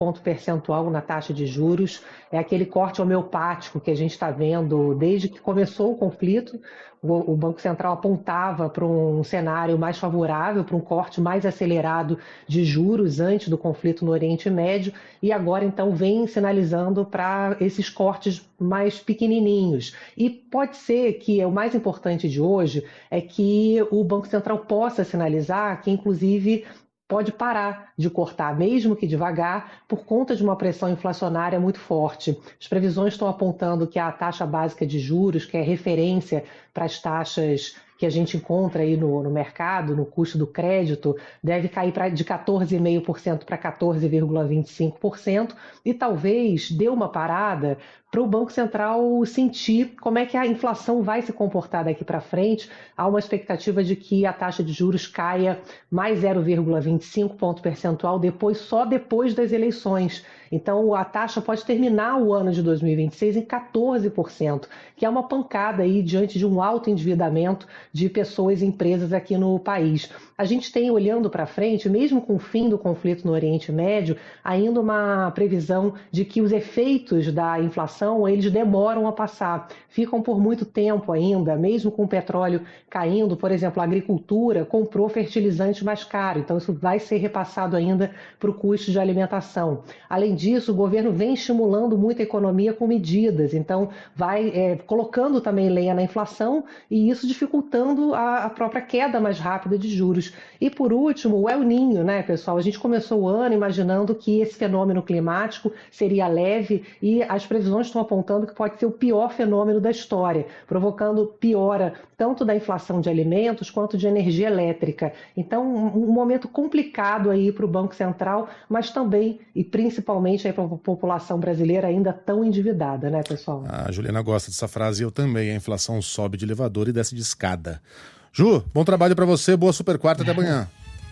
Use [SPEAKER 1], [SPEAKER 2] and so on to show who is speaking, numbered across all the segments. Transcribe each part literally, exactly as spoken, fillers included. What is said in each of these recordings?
[SPEAKER 1] ponto percentual na taxa de juros. É aquele corte homeopático que a gente está vendo desde que começou o conflito. O, o Banco Central apontava para um cenário mais favorável, para um corte mais acelerado de juros antes do conflito no Oriente Médio, e agora então vem sinalizando para esses cortes mais pequenininhos. E pode ser que o mais importante de hoje é que o Banco Central possa sinalizar que, inclusive, pode parar de cortar, mesmo que devagar, por conta de uma pressão inflacionária muito forte. As previsões estão apontando que a taxa básica de juros, que é referência para as taxas que a gente encontra aí no, no mercado, no custo do crédito, deve cair pra, de quatorze vírgula cinco por cento para quatorze vírgula vinte e cinco por cento, e talvez dê uma parada para o Banco Central sentir como é que a inflação vai se comportar daqui para frente. Há uma expectativa de que a taxa de juros caia mais zero vírgula vinte e cinco ponto percentual depois, só depois das eleições. Então, a taxa pode terminar o ano de dois mil e vinte e seis em quatorze por cento, que é uma pancada aí diante de um alto endividamento de pessoas e empresas aqui no país. A gente tem, olhando para frente, mesmo com o fim do conflito no Oriente Médio, ainda uma previsão de que os efeitos da inflação, eles demoram a passar, ficam por muito tempo ainda, mesmo com o petróleo caindo. Por exemplo, a agricultura comprou fertilizante mais caro, então isso vai ser repassado ainda para o custo de alimentação. Além disso, o governo vem estimulando muito a economia com medidas, então vai é, colocando também lenha na inflação, e isso dificultando a, a própria queda mais rápida de juros. E por último, o El Niño, né, pessoal? A gente começou o ano imaginando que esse fenômeno climático seria leve, e as previsões estão apontando que pode ser o pior fenômeno da história, provocando piora tanto da inflação de alimentos quanto de energia elétrica. Então, um, um momento complicado aí para o Banco Central, mas também e principalmente para a população brasileira ainda tão endividada, né, pessoal?
[SPEAKER 2] A Juliana gosta dessa frase, eu também. A inflação sobe de elevador e desce de escada. Ju, bom trabalho para você, boa super quarta, até amanhã.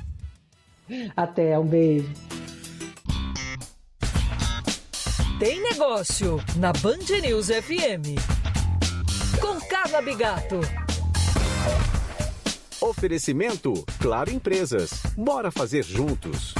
[SPEAKER 1] Até, um beijo.
[SPEAKER 3] Tem Negócio na Band News F M. Com Carla Bigato.
[SPEAKER 4] Oferecimento Claro Empresas. Bora fazer juntos.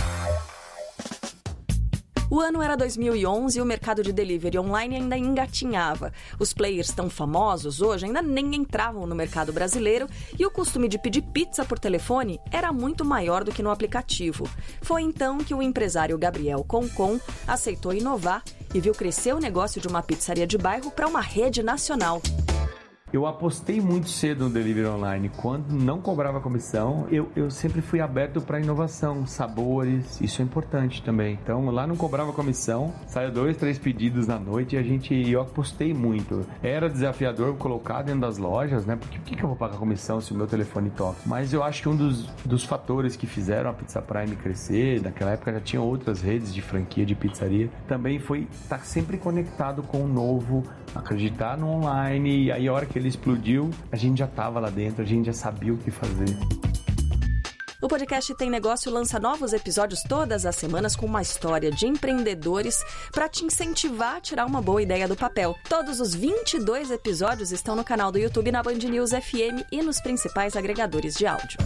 [SPEAKER 5] O ano era dois mil e onze e o mercado de delivery online ainda engatinhava. Os players tão famosos hoje ainda nem entravam no mercado brasileiro e o costume de pedir pizza por telefone era muito maior do que no aplicativo. Foi então que o empresário Gabriel Concon aceitou inovar e viu crescer o negócio de uma pizzaria de bairro para uma rede nacional.
[SPEAKER 6] Eu apostei muito cedo no delivery online. Quando não cobrava comissão, eu, eu sempre fui aberto para inovação, sabores, isso é importante também. Então lá não cobrava comissão, saiu dois, três pedidos na noite e a gente, eu apostei muito. Era desafiador colocar dentro das lojas, né? Porque por que, que eu vou pagar comissão se o meu telefone toca? Mas eu acho que um dos, dos fatores que fizeram a Pizza Prime crescer, naquela época já tinha outras redes de franquia de pizzaria, também foi estar sempre conectado com o novo, acreditar no online, e aí a hora que ele explodiu, a gente já estava lá dentro, a gente já sabia o que fazer.
[SPEAKER 5] O podcast Tem Negócio lança novos episódios todas as semanas com uma história de empreendedores para te incentivar a tirar uma boa ideia do papel. Todos os vinte e dois episódios estão no canal do YouTube, na Band News F M e nos principais agregadores de áudio.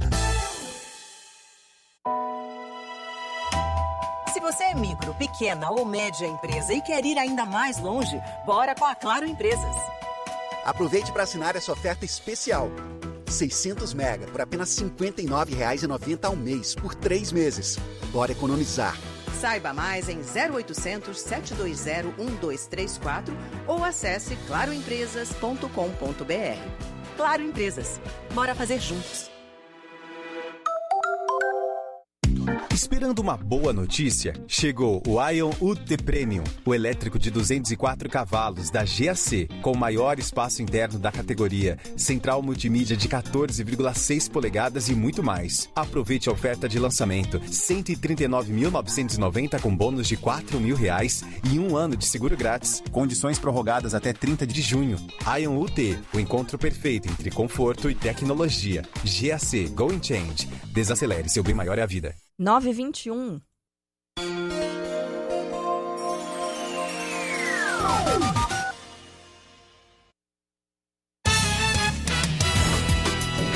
[SPEAKER 3] Se você é micro, pequena ou média empresa e quer ir ainda mais longe, bora com a Claro Empresas.
[SPEAKER 7] Aproveite para assinar essa oferta especial. seiscentos mega por apenas cinquenta e nove reais e noventa centavos ao mês, por três meses. Bora economizar.
[SPEAKER 3] Saiba mais em zero oitocentos, sete dois zero, um dois três quatro ou acesse claro empresas ponto com ponto b r. Claro Empresas. Bora fazer juntos.
[SPEAKER 8] Esperando uma boa notícia? Chegou o Ion U T Premium, o elétrico de duzentos e quatro cavalos da G A C, com o maior espaço interno da categoria, central multimídia de quatorze vírgula seis polegadas e muito mais. Aproveite a oferta de lançamento, cento e trinta e nove mil novecentos e noventa com bônus de quatro mil reais e um ano de seguro grátis. Condições prorrogadas até trinta de junho. Ion U T, o encontro perfeito entre conforto e tecnologia. G A C Go and Change. Desacelere, seu bem maior é a vida.
[SPEAKER 5] nove e vinte e um.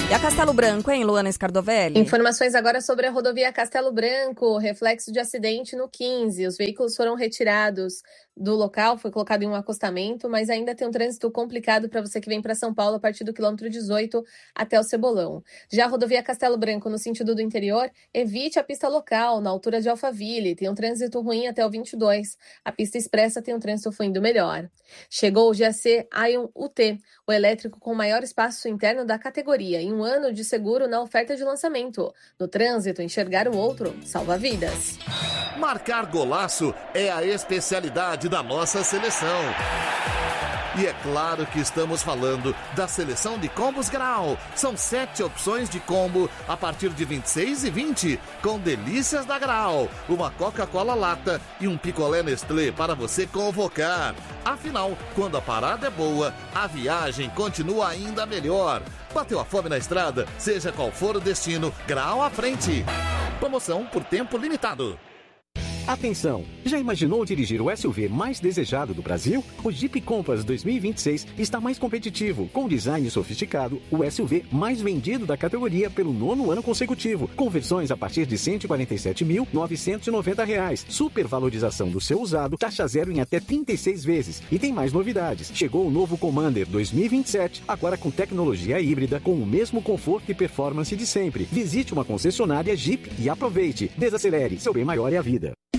[SPEAKER 5] E a Castelo Branco, hein, Luana Scardovelli?
[SPEAKER 9] Informações agora sobre a rodovia Castelo Branco, reflexo de acidente no quinze. Os veículos foram retirados do local, foi colocado em um acostamento, mas ainda tem um trânsito complicado para você que vem para São Paulo a partir do quilômetro dezoito até o Cebolão. Já a rodovia Castelo Branco, no sentido do interior, evite a pista local, na altura de Alphaville. Tem um trânsito ruim até o vinte e dois. A pista expressa tem um trânsito fluindo melhor. Chegou o G A C Ion U T, o elétrico com maior espaço interno da categoria, em um ano de seguro na oferta de lançamento. No trânsito, enxergar o outro salva vidas.
[SPEAKER 10] Marcar golaço é a especialidade da nossa seleção. E é claro que estamos falando da seleção de combos Grau. São sete opções de combo a partir de vinte e seis e vinte, com delícias da Grau. Uma Coca-Cola lata e um picolé Nestlé para você convocar. Afinal, quando a parada é boa, a viagem continua ainda melhor. Bateu a fome na estrada? Seja qual for o destino, Grau à frente. Promoção por tempo limitado.
[SPEAKER 4] Atenção! Já imaginou dirigir o S U V mais desejado do Brasil? O Jeep Compass dois mil e vinte e seis está mais competitivo, com design sofisticado, o S U V mais vendido da categoria pelo nono ano consecutivo, com versões a partir de cento e quarenta e sete mil novecentos e noventa reais, supervalorização do seu usado, taxa zero em até trinta e seis vezes. E tem mais novidades. Chegou o novo Commander dois mil e vinte e sete, agora com tecnologia híbrida, com o mesmo conforto e performance de sempre. Visite uma concessionária Jeep e aproveite. Desacelere, seu bem maior é a vida.